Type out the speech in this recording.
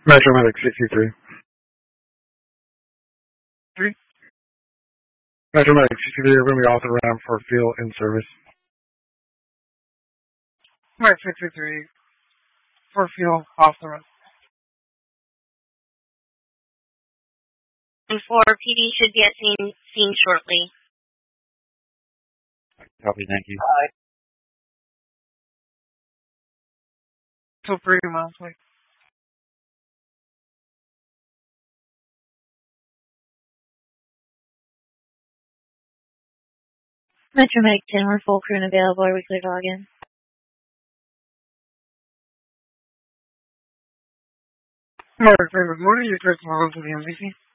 Metro Medic 63. 3. Metro Medic 63 are going to be off the ramp for field in service. Alright, 63. For fuel, off the ramp. And 4, PD should be at scene shortly. Copy, thank you. So 3 miles away. Metro Medic 10, we're full crew and available. Are we clear to log in? Alright, good morning. You're clear to log into the MVC.